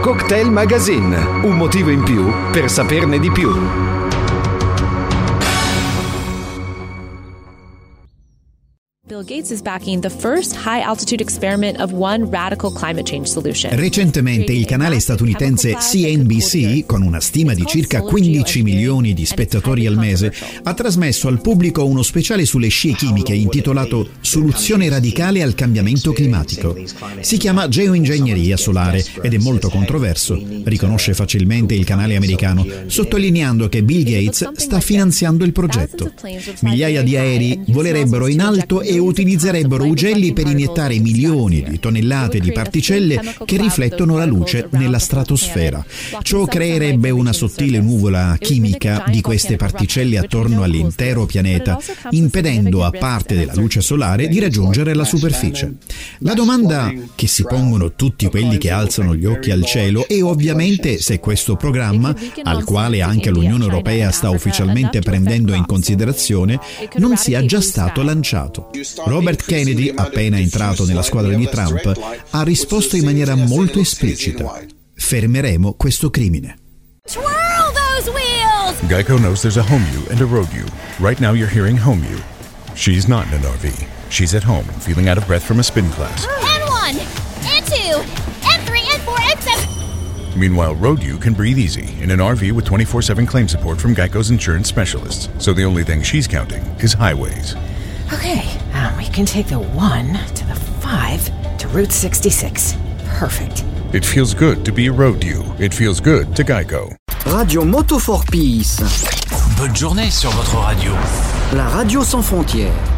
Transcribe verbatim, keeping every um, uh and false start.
Cocktail Magazine, un motivo in più per saperne di più. Bill Gates is backing the first high-altitude experiment of one radical climate change solution. Recentemente il canale statunitense C N B C, con una stima di circa quindici milioni di spettatori al mese, ha trasmesso al pubblico uno speciale sulle scie chimiche intitolato Soluzione radicale al cambiamento climatico. Si chiama Geoingegneria solare ed è molto controverso, riconosce facilmente il canale americano, sottolineando che Bill Gates sta finanziando il progetto. Migliaia di aerei volerebbero in alto e utilizzerebbero ugelli per iniettare milioni di tonnellate di particelle che riflettono la luce nella stratosfera. Ciò creerebbe una sottile nuvola chimica di queste particelle attorno all'intero pianeta, impedendo a parte della luce solare di raggiungere la superficie. La domanda che si pongono tutti quelli che alzano gli occhi al cielo è ovviamente se questo programma, al quale anche l'Unione Europea sta ufficialmente prendendo in considerazione, non sia già stato lanciato. Robert Kennedy, appena entrato nella squadra di Trump, ha risposto in maniera molto esplicita: fermeremo questo crimine. Twirl those wheels! Geico knows there's a home you and a road you. Right now you're hearing home you. She's not in an R V. She's at home, feeling out of breath from a spin class. And one, and two, and three, and four, and seven. Meanwhile, road you can breathe easy in an R V with twenty-four seven claim support from Geico's insurance specialists. So the only thing she's counting is highways. Okay, um, we can take the one to the five to Route sixty-six. Perfect. It feels good to be a road you. It feels good to Geico. Radio Moto for Peace. Bonne journée sur votre radio. La radio sans frontières.